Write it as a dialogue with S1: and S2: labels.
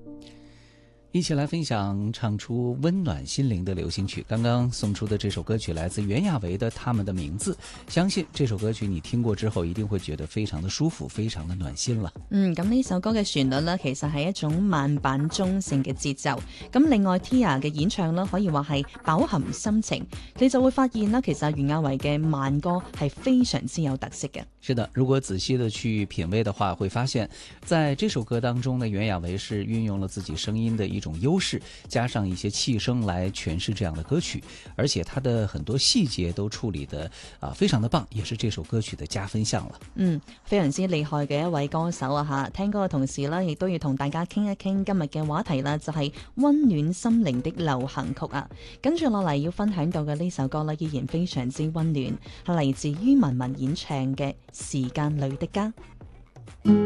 S1: 一起来分享唱出温暖心灵的流行曲。刚刚送出的这首歌曲来自袁娅维的《他们的名字》，相信这首歌曲你听过之後一定會覺得非常的舒服，非常的暖心啦。
S2: 咁呢首歌嘅旋律呢，其實係一種慢板中性嘅節奏。咁另外 Tia 嘅演唱呢，可以話係飽含心情，你就會發現呢，其實袁娅維嘅慢歌係非常之有特色嘅。
S1: 是的，如果仔細的去品味的話，會發現在這首歌當中呢，袁娅維是運用了自己聲音的一種優勢，加上一些氣聲來詮釋這樣的歌曲，而且它的很多細節都處理得非常的棒，也是這首歌曲的加分項了。
S2: 非常之厲害嘅一位歌手啊吓！聽歌嘅同時呢，亦都要同大家傾一傾今日嘅話題啦，就係溫暖心靈的流行曲啊！跟住落嚟要分享到嘅呢首歌呢，依然非常之溫暖，係嚟自于文文演唱嘅《時間裏的家》。